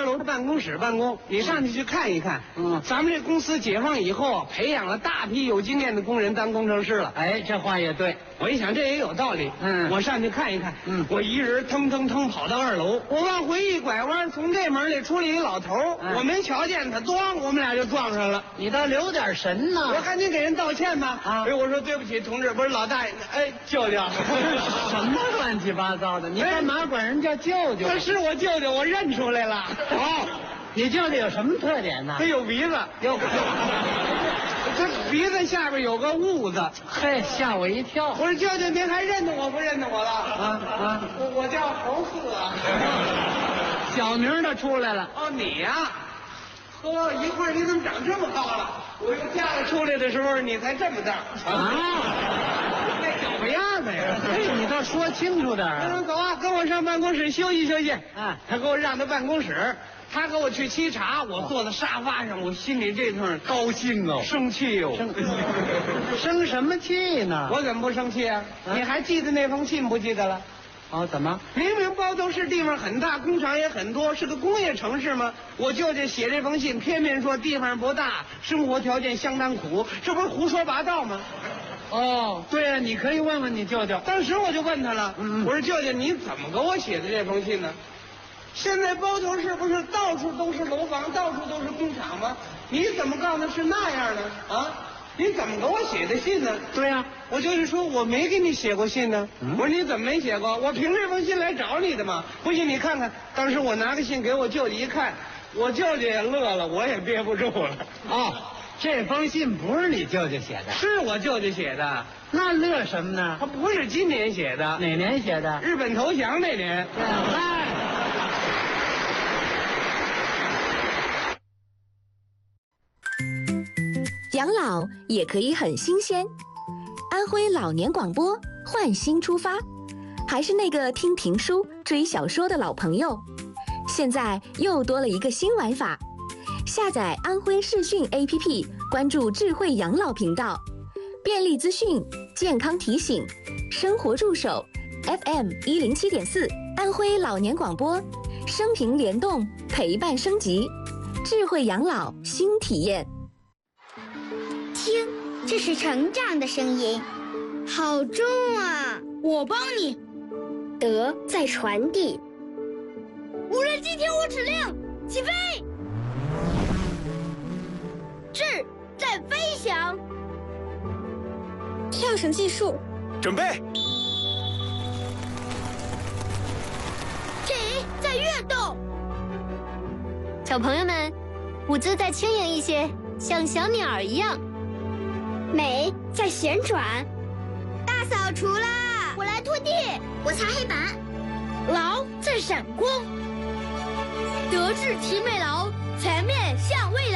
楼的办公室办公，你上去看一看。咱们这公司解放以后啊，培养了大批有经验的工人当工程师了。 哎，这话也对。 我一想这也有道理。我上去看一看。我一人腾腾腾跑到2楼，我往回一拐弯，从这门里出来一老头，我没瞧见他，咣，我们俩就撞上了。 你倒留点神呢。 我赶紧给人道歉吧。哎，我说对不起，同志，不是老大爷，哎，舅舅。 什么乱七八糟的？你干嘛管人叫舅舅？ 他是我舅舅，我认出来了。 你舅舅有什么特点呢？ 他有鼻子，他鼻子下边有个痦子。 嘿，吓我一跳！ 我说舅舅，您还认得我不认得我了？我叫侯四啊。 小名都出来了。 哦，你呀。呵，一会儿你怎么长这么高了？我又嫁了出来的时候，你才这么大啊！那脚巴丫子呀！ 哎，你倒说清楚点啊！ 走啊，跟我上办公室休息休息。他给我让到办公室，他给我去沏茶，我坐在沙发上，我心里这份高兴哦，生气哟， 生什么气呢？ 我怎么不生气啊？你还记得那封信不记得了？ 怎么？ 明明包头市地方很大，工厂也很多，是个工业城市吗？我舅舅写这封信，偏偏说地方不大，生活条件相当苦，这不是胡说八道吗？ 对啊，你可以问问你舅舅。 当时我就问他了，我说舅舅，你怎么给我写的这封信呢？现在包头市不是到处都是楼房，到处都是工厂吗？你怎么告诉是那样呢？你怎么给我写的信呢？ 对呀， 我舅舅说我没给你写过信呢。我说你怎么没写过？我凭这封信来找你的嘛。不信你看看，当时我拿个信给我舅舅一看，我舅舅也乐了，我也憋不住了。 这封信不是你舅舅写的？ 是我舅舅写的。 那乐什么呢？ 他不是今年写的。 哪年写的？ 日本投降那年。 养老也可以很新鲜。安徽老年广播换新出发，还是那个听评书、追小说的老朋友，现在又多了一个新玩法。下载安徽视讯 APP， 关注智慧养老频道，便利资讯、健康提醒、生活助手 FM107.4， 安徽老年广播，生平联动，陪伴升级，智慧养老新体验。 听，这是成长的声音，好重啊！我帮你。 德在传递。 无人机听我指令，起飞。智在飞翔。 跳绳技术， 准备。 体在跃动。 小朋友们，舞姿再轻盈一些，像小鸟一样。 美在旋转。 大扫除啦！我来拖地，我擦黑板。劳在闪光。德智体美劳，全面向未